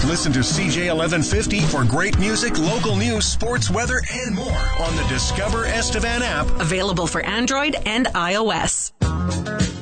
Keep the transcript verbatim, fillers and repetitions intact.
Listen to C J eleven fifty for great music, local news, sports, weather, and more on the Discover Estevan app. Available for Android and iOS.